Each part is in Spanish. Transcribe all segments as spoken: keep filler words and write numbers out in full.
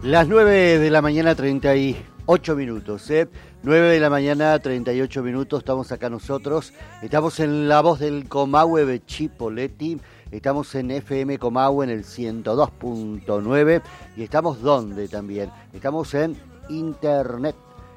Las nueve de la mañana, treinta y ocho minutos, ¿eh? nueve de la mañana, treinta y ocho minutos, estamos acá nosotros. Estamos en La Voz del Comahue de Chipoleti. Estamos en F M Comahue en el ciento dos punto nueve. ¿Y estamos dónde también? Estamos en Internet.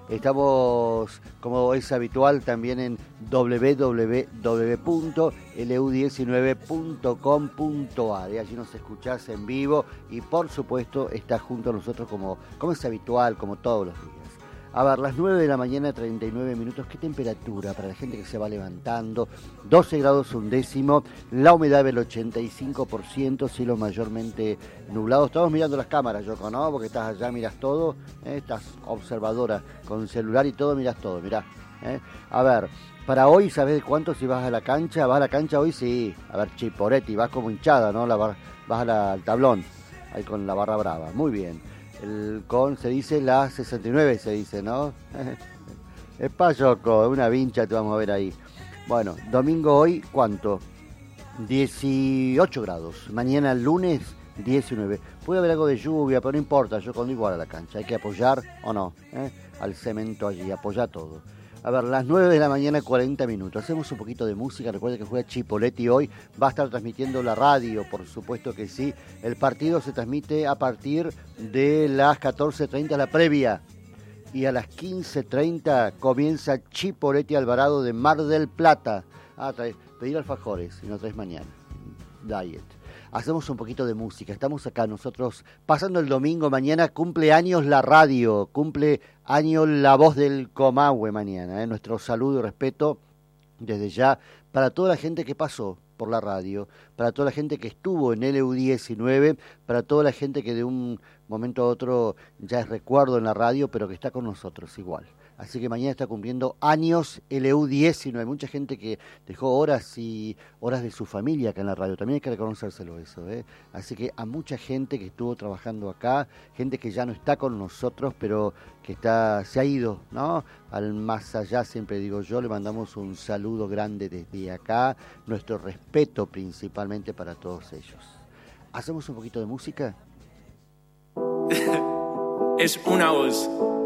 Estamos, como es habitual, también en doble u doble u doble u punto l u diecinueve punto com punto a r. Allí nos escuchás en vivo y, por supuesto, estás junto a nosotros como, como es habitual, como todos los días. A ver, las nueve de la mañana, treinta y nueve minutos. ¿Qué temperatura para la gente que se va levantando? doce grados un décimo, la humedad del ochenta y cinco por ciento, cielo mayormente nublado. Estamos mirando las cámaras, Yoko, ¿no? Porque estás allá, miras todo, ¿eh? Estás observadora con celular y todo, miras todo, mirá. ¿eh? A ver, para hoy, ¿sabés de cuánto si vas a la cancha? ¿Vas a la cancha hoy? Sí. A ver, Chipoleti, vas como hinchada, ¿no? La bar, vas a la, al tablón, ahí con la barra brava. Muy bien. El con, se dice la sesenta y nueve, se dice, ¿no? Es pa' Yoko, una vincha te vamos a ver ahí. Bueno, domingo hoy, ¿cuánto? dieciocho grados. Mañana lunes, diecinueve. Puede haber algo de lluvia, pero no importa, yo cuando igual a la cancha. Hay que apoyar o no, ¿eh? Al cemento allí, apoya todo. A ver, las nueve de la mañana, cuarenta minutos. Hacemos un poquito de música. Recuerden que juega Chipoleti hoy. Va a estar transmitiendo la radio, por supuesto que sí. El partido se transmite a partir de las catorce treinta, la previa. Y a las quince treinta comienza Chipoleti Alvarado de Mar del Plata. Ah, trae, pedir alfajores y no traes mañana. Diet. Hacemos un poquito de música. Estamos acá nosotros pasando el domingo. Mañana cumple años la radio, cumple años La Voz del Comahue mañana. ¿eh? Nuestro saludo y respeto desde ya para toda la gente que pasó por la radio, para toda la gente que estuvo en L U diecinueve, para toda la gente que de un momento a otro ya es recuerdo en la radio, pero que está con nosotros igual. Así que mañana está cumpliendo años L U diecinueve. Mucha gente que dejó horas y horas de su familia acá en la radio. También hay que reconocérselo eso, ¿eh? Así que a mucha gente que estuvo trabajando acá, gente que ya no está con nosotros, pero que está se ha ido, ¿no? Al más allá, siempre digo yo, le mandamos un saludo grande desde acá. Nuestro respeto principalmente para todos ellos. ¿Hacemos un poquito de música? Es una voz.